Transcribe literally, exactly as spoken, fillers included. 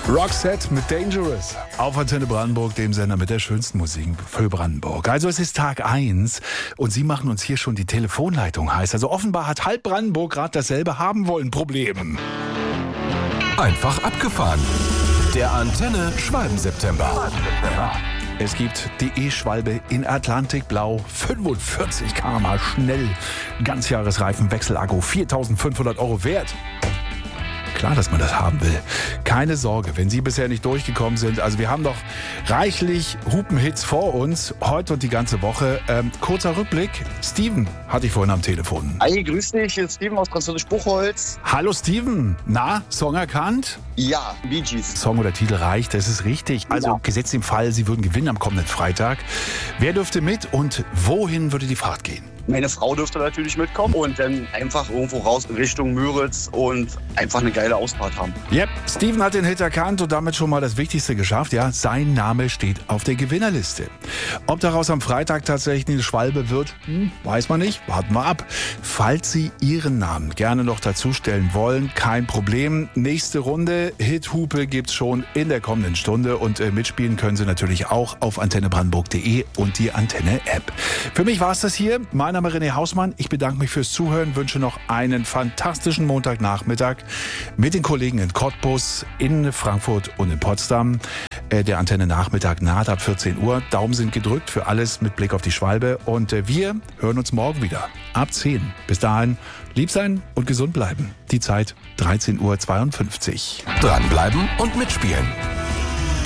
Roxette mit Dangerous auf Antenne Brandenburg, dem Sender mit der schönsten Musik für Brandenburg. Also es ist Tag eins und Sie machen uns hier schon die Telefonleitung heiß. Also offenbar hat halb Brandenburg gerade dasselbe haben wollen Problem. Einfach abgefahren. Der Antenne Schwalben-September. Es gibt die E-Schwalbe in Atlantikblau, fünfundvierzig Kilometer pro Stunde schnell, Ganzjahresreifen, Wechselakku, viertausendfünfhundert Euro wert. Klar, dass man das haben will. Keine Sorge, wenn Sie bisher nicht durchgekommen sind. Also wir haben doch reichlich Hupenhits vor uns, heute und die ganze Woche. Ähm, kurzer Rückblick. Steven hatte ich vorhin am Telefon. Hi, grüß dich, hier ist Steven aus Französisch Buchholz. Hallo Steven. Na, Song erkannt? Ja, Bee Gees. Song oder Titel reicht, das ist richtig. Also Ja. gesetzt im Fall, Sie würden gewinnen am kommenden Freitag. Wer dürfte mit und wohin würde die Fahrt gehen? Meine Frau dürfte natürlich mitkommen und dann einfach irgendwo raus in Richtung Müritz und einfach eine geile Ausfahrt haben. Yep, Steven hat den Hit erkannt und damit schon mal das Wichtigste geschafft. Ja, sein Name steht auf der Gewinnerliste. Ob daraus am Freitag tatsächlich eine Schwalbe wird, hm, weiß man nicht. Warten wir ab. Falls Sie Ihren Namen gerne noch dazustellen wollen, kein Problem. Nächste Runde, Hit-Hupe gibt's schon in der kommenden Stunde und äh, mitspielen können Sie natürlich auch auf antenne brandenburg punkt de und die Antenne-App. Für mich war's das hier. Mein Name ist René Hausmann. Ich bedanke mich fürs Zuhören, wünsche noch einen fantastischen Montagnachmittag mit den Kollegen in Cottbus, in Frankfurt und in Potsdam. Äh, der Antenne Nachmittag naht ab vierzehn Uhr. Daumen sind gedrückt für alles mit Blick auf die Schwalbe. Und äh, wir hören uns morgen wieder ab zehn. Bis dahin, lieb sein und gesund bleiben. Die Zeit dreizehn Uhr zweiundfünfzig. Dranbleiben und mitspielen.